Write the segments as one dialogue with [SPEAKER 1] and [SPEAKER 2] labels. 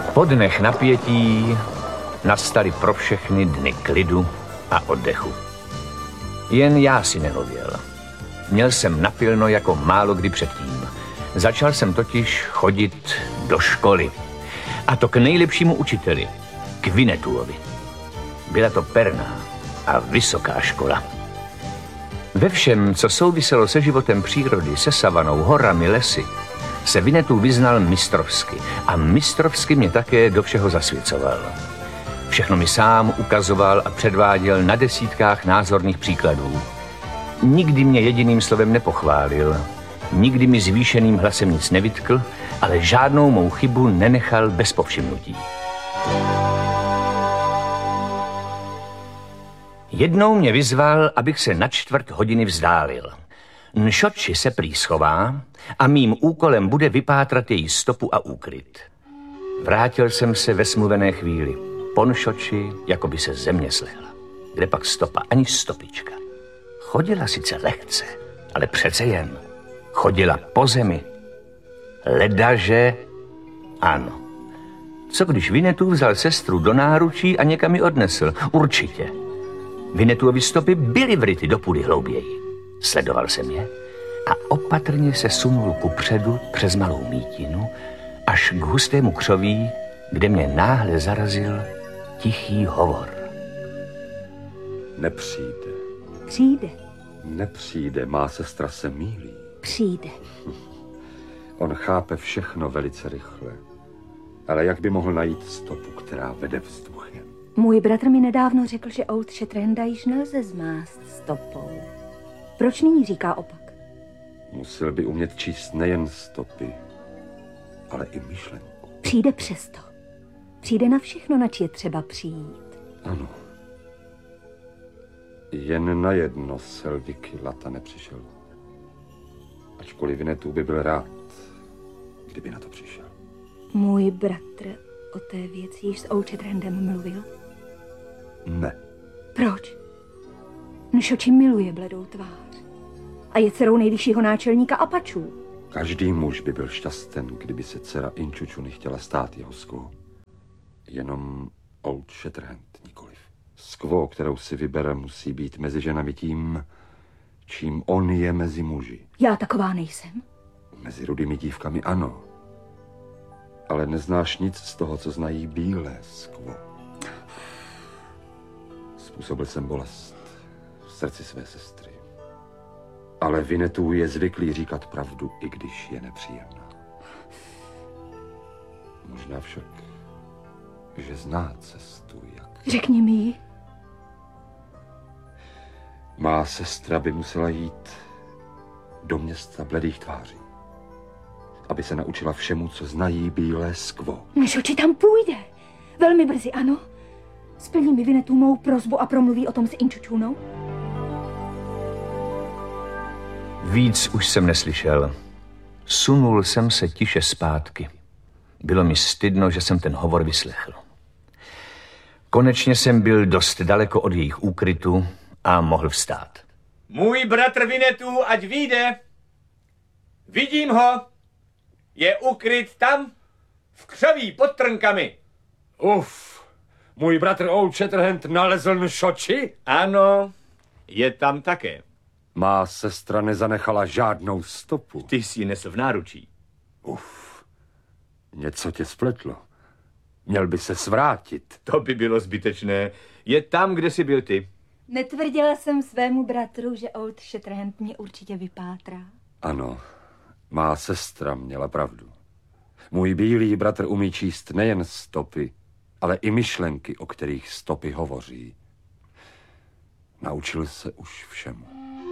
[SPEAKER 1] Po dnech napětí nastaly pro všechny dny klidu a oddechu. Jen já si nehověl. Měl jsem napilno jako málo kdy předtím. Začal jsem totiž chodit do školy. A to k nejlepšímu učiteli, k Winnetuovi. Byla to perná a vysoká škola. Ve všem, co souviselo se životem přírody, se savanou, horami, lesy, se Winnetou vyznal mistrovsky a mistrovsky mě také do všeho zasvěcoval. Všechno mi sám ukazoval a předváděl na desítkách názorných příkladů. Nikdy mě jediným slovem nepochválil, nikdy mi zvýšeným hlasem nic nevytkl, ale žádnou mou chybu nenechal bez povšimnutí. Jednou mě vyzval, abych se na 1/4 vzdálil. Nšoči se prý schová a mým úkolem bude vypátrat její stopu a úkryt. Vrátil jsem se ve smluvené chvíli. Po Nšoči, jako by se země slehla. Kde pak stopa, ani stopička. Chodila sice lehce, ale přece jen. Chodila po zemi. Ledaže ano. Co když Winnetou vzal sestru do náručí a někam ji odnesl? Určitě. Winnetouovy stopy byly vryty do půdy hlouběji. Sledoval jsem je a opatrně se sunul kupředu přes malou mítinu až k hustému křoví, kde mě náhle zarazil tichý hovor.
[SPEAKER 2] Nepřijde.
[SPEAKER 3] Přijde.
[SPEAKER 2] Nepřijde, má sestra se mýlí.
[SPEAKER 3] Přijde.
[SPEAKER 2] On chápe všechno velice rychle. Ale jak by mohl najít stopu, která vede vzduchem?
[SPEAKER 3] Můj bratr mi nedávno řekl, že Old Shatterhanda již nelze zmást stopou. Proč nyní říká opak?
[SPEAKER 2] Musel by umět číst nejen stopy, ale i myšlenku.
[SPEAKER 3] Přijde přesto. Přijde na všechno, nač je třeba přijít.
[SPEAKER 2] Ano. Jen na jedno Selviky Lata nepřišel. Ačkoliv Winnetou by byl rád, kdyby na to přišel.
[SPEAKER 3] Můj bratr o té věci již s Old Shatterhandem mluvil?
[SPEAKER 2] Ne.
[SPEAKER 3] Proč? Nšoči miluje bledou tvář. A je dcerou nejvyššího náčelníka Apačů.
[SPEAKER 2] Každý muž by byl šťasten, kdyby se dcera Inčučuny chtěla stát jeho skvou. Jenom Old Shatterhand nikoliv. Skvou, kterou si vybere, musí být mezi ženami tím, čím on je mezi muži.
[SPEAKER 3] Já taková nejsem.
[SPEAKER 2] Mezi rudými dívkami ano. Ale neznáš nic z toho, co znají bílé skvo. Způsobil jsem bolest v srdci své sestry. Ale Winnetou je zvyklý říkat pravdu, i když je nepříjemná. Možná však, že zná cestu, jak...
[SPEAKER 3] Řekni mi ji.
[SPEAKER 2] Má sestra by musela jít do města bledých tváří, aby se naučila všemu, co znají bílé skvo.
[SPEAKER 3] Nšoči tam půjde. Velmi brzy, ano. Splní mi Winnetou mou prosbu a promluví o tom s Inčučunou?
[SPEAKER 1] Víc už jsem neslyšel. Sunul jsem se tiše zpátky. Bylo mi stydno, že jsem ten hovor vyslechl. Konečně jsem byl dost daleko od jejich úkrytu a mohl vstát.
[SPEAKER 4] Můj bratr Winnetou, ať vyjde. Vidím ho. Je ukryt tam, v křoví pod trnkami.
[SPEAKER 5] Můj bratr Old Shatterhand nalezl Nšoči?
[SPEAKER 4] Ano, je tam také.
[SPEAKER 2] Má sestra nezanechala žádnou stopu.
[SPEAKER 4] Ty jsi ji nesl v náručí.
[SPEAKER 2] Něco tě spletlo. Měl by se svrátit.
[SPEAKER 4] To by bylo zbytečné. Je tam, kde jsi byl ty.
[SPEAKER 3] Netvrdila jsem svému bratru, že Old Shatterhand mě určitě vypátrá.
[SPEAKER 2] Ano, má sestra měla pravdu. Můj bílý bratr umí číst nejen stopy, ale i myšlenky, o kterých stopy hovoří. Naučil se už všemu.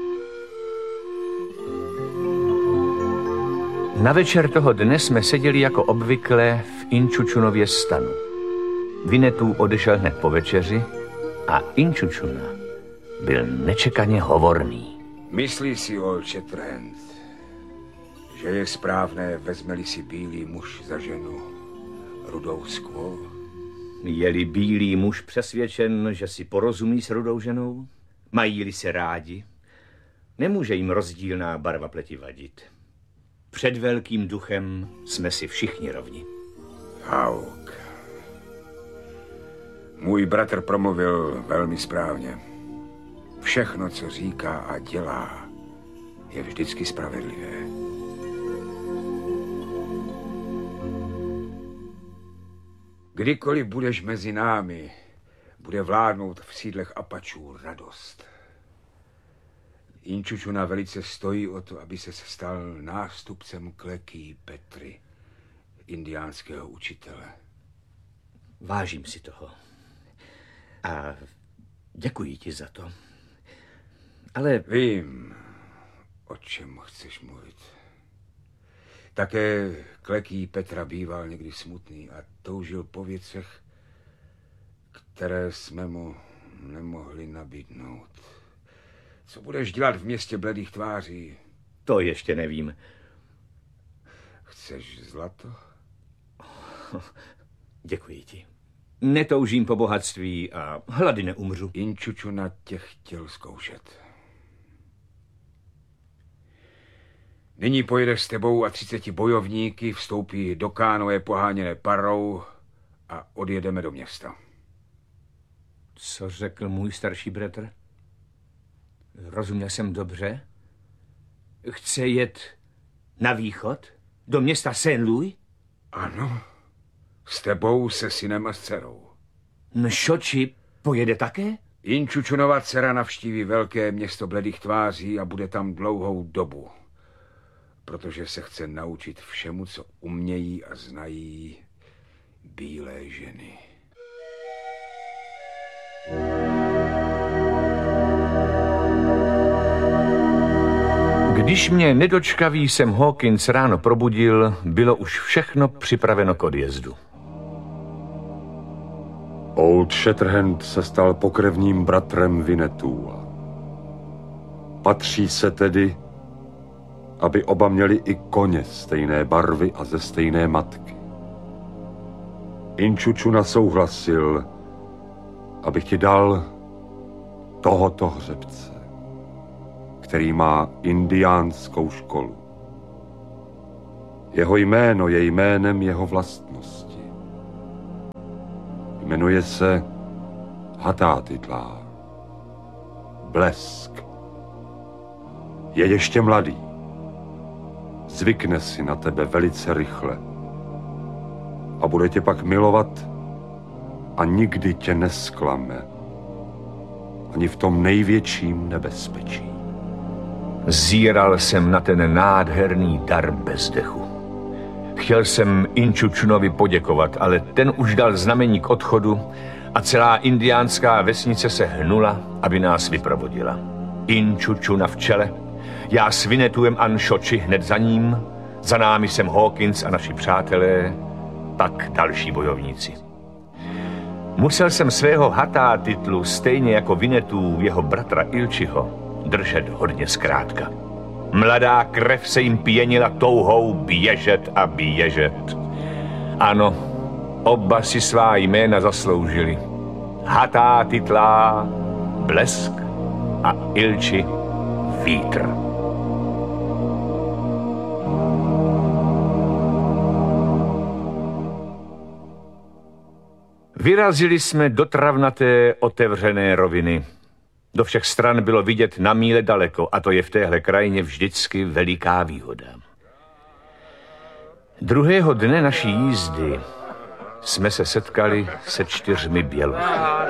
[SPEAKER 1] Na večer toho dne jsme seděli jako obvykle v Inčučunově stanu. Winnetou odešel hned po večeři a Inčučuna byl nečekaně hovorný.
[SPEAKER 6] Myslí si Old Shatterhand, že je správné, vezme-li si bílý muž za ženu rudou skvo?
[SPEAKER 4] Je-li bílý muž přesvědčen, že si porozumí s rudou ženou? Mají-li se rádi? Nemůže jim rozdílná barva pleti vadit. Před velkým duchem jsme si všichni rovni.
[SPEAKER 6] Hauk, Můj bratr promluvil velmi správně. Všechno, co říká a dělá, je vždycky spravedlivé. Kdykoliv budeš mezi námi, bude vládnout v sídlech Apačů radost. Inčučuna velice stojí o to, aby se stal nástupcem Kleký Petry, indiánského učitele.
[SPEAKER 4] Vážím si toho. A děkuji ti za to. Ale
[SPEAKER 6] Vím, o čem chceš mluvit. Také Kleký Petra býval někdy smutný a toužil po věcech, které jsme mu nemohli nabídnout. Co budeš dělat v městě bledých tváří?
[SPEAKER 4] to ještě nevím.
[SPEAKER 6] Chceš zlato?
[SPEAKER 4] Děkuji ti. Netoužím po bohatství a hlady neumřu.
[SPEAKER 6] Inčučuna tě chtěl zkoušet. Nyní pojedeš s tebou a 30 bojovníky, vstoupí do kánoe poháněné parou a odjedeme do města.
[SPEAKER 1] Co řekl můj starší bratr? Rozuměl jsem dobře? Chce jet na východ? Do města Saint-Louis?
[SPEAKER 6] Ano, s tebou, se synem a s dcerou.
[SPEAKER 1] Nšoči pojede také?
[SPEAKER 6] Inčučunova dcera navštíví velké město bledých tváří a bude tam dlouhou dobu, protože se chce naučit všemu, co umějí a znají bílé ženy.
[SPEAKER 1] Když mě nedočkavý Sam Hawkins ráno probudil, bylo už všechno připraveno k odjezdu.
[SPEAKER 2] Old Shatterhand se stal pokrevním bratrem Winnetua. Patří se tedy, aby oba měli i koně stejné barvy a ze stejné matky. Inčučuna souhlasil, abych ti dal tohoto hřebce, který má indiánskou školu. Jeho jméno je jménem jeho vlastnosti. Jmenuje se Hatátitlá. Blesk. Je ještě mladý. Zvykne si na tebe velice rychle. A bude tě pak milovat a nikdy tě nesklame. Ani v tom největším nebezpečí.
[SPEAKER 1] Zíral jsem na ten nádherný dar bez dechu. Chtěl jsem Inčučunovi poděkovat, ale ten už dal znamení k odchodu a celá indiánská vesnice se hnula, aby nás vyprovodila. Inčučuna v čele, já s Winnetuem a Nšoči hned za ním, za námi Sam Hawkins a naši přátelé, pak další bojovníci. Musel jsem svého Hatátitlu, stejně jako Winnetu jeho bratra Ilčiho, držet hodně zkrátka. Mladá krev se jim pěnila touhou běžet a běžet. Ano, oba si svá jména zasloužili. Hatátitlá, Blesk a Ilči, Vítr. Vyrazili jsme do travnaté otevřené roviny. Do všech stran bylo vidět na míle daleko a to je v téhle krajině vždycky veliká výhoda. Druhého dne naší jízdy jsme se setkali se 4 bělochy.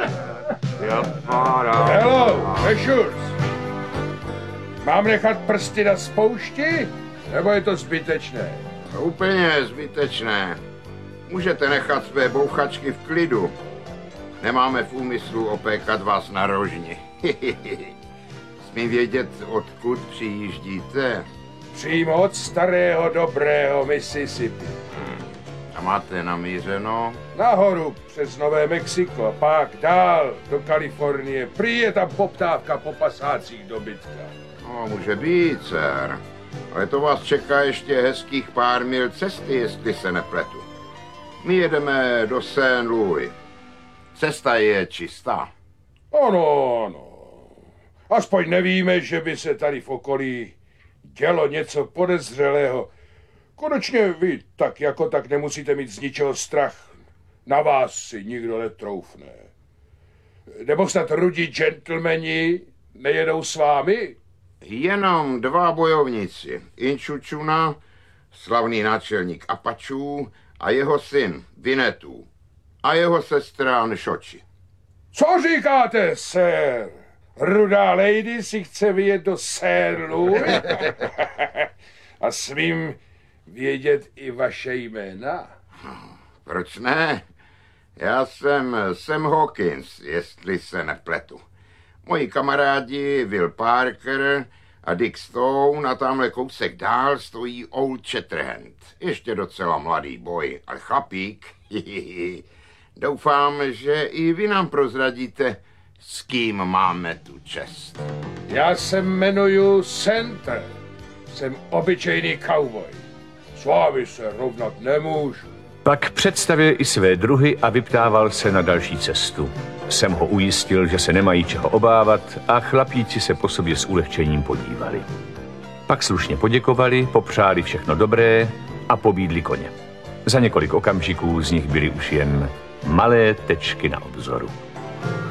[SPEAKER 5] Hello, Mešurs. Mám nechat prsty na spoušti? Nebo je to zbytečné?
[SPEAKER 7] Úplně zbytečné. Můžete nechat své bouchačky v klidu. Nemáme v úmyslu opékat vás na rožni. Smím vědět, odkud přijíždíte?
[SPEAKER 5] Přímo od starého dobrého Mississippi.
[SPEAKER 7] A máte namířeno?
[SPEAKER 5] Nahoru přes Nové Mexiko, pak dál do Kalifornie. Prý je tam poptávka po pasácích dobytka.
[SPEAKER 7] No, může být, dcer. Ale to vás čeká ještě hezkých pár mil cesty, jestli se nepletu. My jedeme do Saint-Louis. Cesta je čistá.
[SPEAKER 5] Ano. Aspoň nevíme, že by se tady v okolí dělo něco podezřelého. Konečně vy tak jako tak nemusíte mít z ničeho strach. Na vás si nikdo netroufne. Nebo snad rudí gentlemani nejedou s vámi?
[SPEAKER 7] Jenom 2 bojovníci. Inčučuna, slavný náčelník Apačů, a jeho syn Vinetů. A jeho sestra Nšoči.
[SPEAKER 5] Co říkáte, sir? Rudá lady si chce vyjet do Saint-Louis? A smím vědět i vaše jména?
[SPEAKER 7] Proč ne? Já jsem Sam Hawkins, jestli se nepletu. Moji kamarádi Will Parker a Dick Stone a tamhle kousek dál stojí Old Shatterhand. Ještě docela mladý boj, ale chlapík. Doufám, že i vy nám prozradíte, s kým máme tu čest.
[SPEAKER 5] Já se jmenuji Center. Jsem obyčejný cowboy. S vámi se rovnat nemůžu.
[SPEAKER 1] Pak představil i své druhy a vyptával se na další cestu. Jsem ho ujistil, že se nemají čeho obávat a chlapíci se po sobě s ulehčením podívali. Pak slušně poděkovali, popřáli všechno dobré a pobídli koně. Za několik okamžiků z nich byly už jen malé tečky na obzoru.